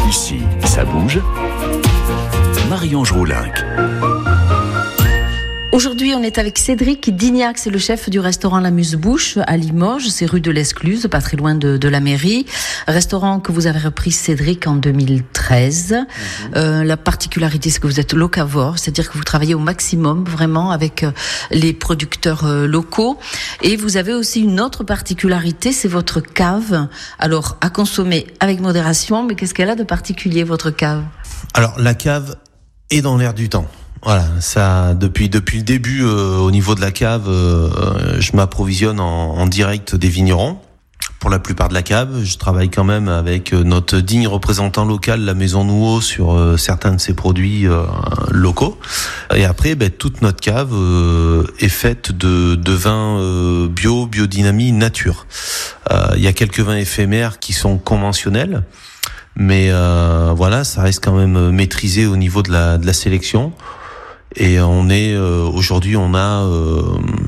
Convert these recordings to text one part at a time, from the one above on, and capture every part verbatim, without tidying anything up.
Ici, ça bouge. Marie-Ange Roulinck. Aujourd'hui, on est avec Cédric Dignac, c'est le chef du restaurant l'Amuse-Bouche à Limoges, c'est rue de l'Escluse, pas très loin de, de la mairie. Restaurant que vous avez repris, Cédric, en deux mille treize. Mmh. Euh, la particularité, c'est que vous êtes locavore, c'est-à-dire que vous travaillez au maximum, vraiment, avec euh, les producteurs euh, locaux. Et vous avez aussi une autre particularité, c'est votre cave. Alors, à consommer avec modération, mais qu'est-ce qu'elle a de particulier, votre cave ? Alors, la cave est dans l'air du temps. Voilà, ça depuis depuis le début euh, au niveau de la cave, euh, je m'approvisionne en, en direct des vignerons. Pour la plupart de la cave, je travaille quand même avec notre digne représentant local, la Maison Nouveau, sur euh, certains de ses produits euh, locaux. Et après, ben, toute notre cave euh, est faite de, de vins euh, bio, biodynamie, nature. Euh, il y a quelques vins éphémères qui sont conventionnels, mais euh, voilà, ça reste quand même maîtrisé au niveau de la, de la sélection. Et on est euh, aujourd'hui, on a, euh,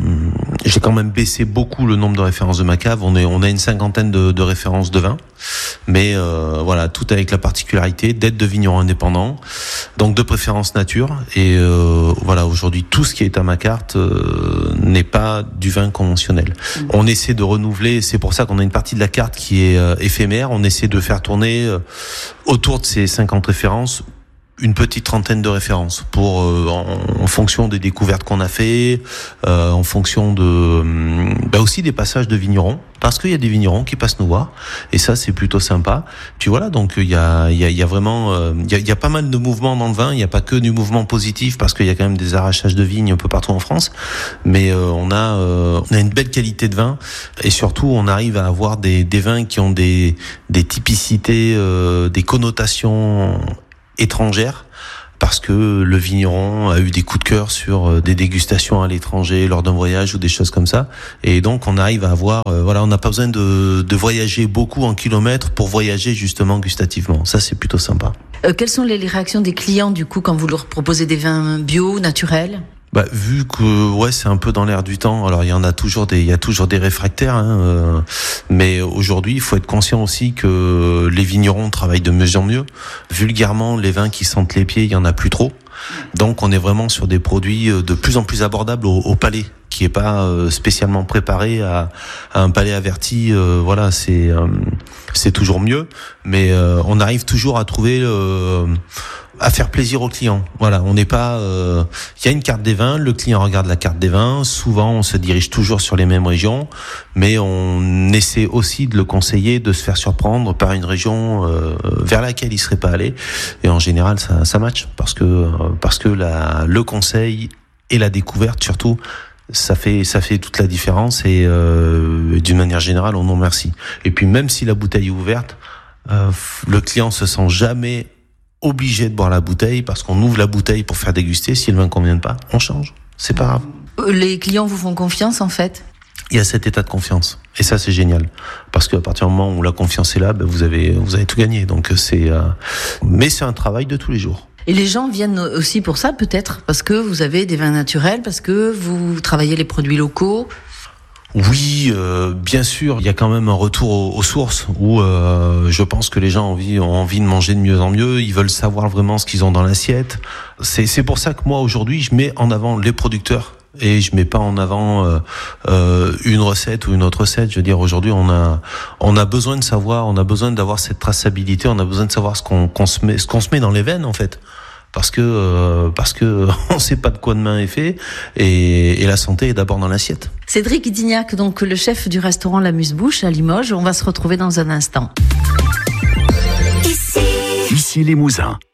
j'ai quand même baissé beaucoup le nombre de références de ma cave. On est, on a une cinquantaine de, de références de vin, mais euh, voilà, tout avec la particularité d'être de vignerons indépendants, donc de préférence nature. Et euh, voilà, aujourd'hui, tout ce qui est à ma carte euh, n'est pas du vin conventionnel. Mmh. On essaie de renouveler. C'est pour ça qu'on a une partie de la carte qui est euh, éphémère. On essaie de faire tourner euh, autour de ces cinquante références une petite trentaine de références pour euh, en, en fonction des découvertes qu'on a fait, euh, en fonction de bah aussi des passages de vignerons, parce qu'il y a des vignerons qui passent nous voir, et ça c'est plutôt sympa. Puis voilà, donc il y a il y a il y a vraiment il euh, y a il y a pas mal de mouvements dans le vin. Il y a pas que du mouvement positif, parce qu'il y a quand même des arrachages de vignes un peu partout en France, mais euh, on a euh, on a une belle qualité de vin, et surtout on arrive à avoir des des vins qui ont des des typicités, euh, des connotations étrangère, parce que le vigneron a eu des coups de cœur sur des dégustations à l'étranger lors d'un voyage ou des choses comme ça, et donc on arrive à avoir euh, voilà, on n'a pas besoin de, de voyager beaucoup en kilomètres pour voyager justement gustativement. Ça c'est plutôt sympa. Euh, quelles sont les réactions des clients du coup quand vous leur proposez des vins bio, naturels ? Bah, vu que ouais, c'est un peu dans l'air du temps. Alors il y en a toujours des, il y a toujours des réfractaires, hein, euh, mais aujourd'hui il faut être conscient aussi que les vignerons travaillent de mieux en mieux. Vulgairement, les vins qui sentent les pieds, il y en a plus trop. Donc on est vraiment sur des produits de plus en plus abordables au, au palais, qui est pas euh, spécialement préparé à, à un palais averti. Euh, voilà, c'est euh, c'est toujours mieux, mais euh, on arrive toujours à trouver euh, à faire plaisir aux clients. Voilà, on n'est pas. Il euh, y a une carte des vins, le client regarde la carte des vins. Souvent, on se dirige toujours sur les mêmes régions, mais on essaie aussi de le conseiller de se faire surprendre par une région euh, vers laquelle il serait pas allé. Et en général, ça, ça match, parce que euh, parce que la, le conseil et la découverte surtout, ça fait ça fait toute la différence. Et euh, d'une manière générale, on en remercie. Et puis même si la bouteille est ouverte, euh, le client se sent jamais obligé de boire la bouteille, parce qu'on ouvre la bouteille pour faire déguster. Si le vin ne convient pas, on change. C'est pas grave. Les clients vous font confiance en fait ? Il y a cet état de confiance, et ça c'est génial, parce qu'à partir du moment où la confiance est là, ben vous avez vous avez tout gagné. Donc c'est euh... mais c'est un travail de tous les jours. Et les gens viennent aussi pour ça peut-être, parce que vous avez des vins naturels, parce que vous travaillez les produits locaux. Oui, euh, bien sûr, il y a quand même un retour aux, aux sources, où euh, je pense que les gens ont envie, ont envie de manger de mieux en mieux. Ils veulent savoir vraiment ce qu'ils ont dans l'assiette. C'est, c'est pour ça que moi aujourd'hui, je mets en avant les producteurs, et je mets pas en avant euh, euh, une recette ou une autre recette. Je veux dire, aujourd'hui, on a on a besoin de savoir, on a besoin d'avoir cette traçabilité, on a besoin de savoir ce qu'on, qu'on se met, ce qu'on se met dans les veines en fait. Parce que euh, parce que on sait pas de quoi demain est fait, et, et la santé est d'abord dans l'assiette. Cédric Dignac, donc le chef du restaurant l'Amuse-Bouche à Limoges. On va se retrouver dans un instant. Ici, Ici les Mousins.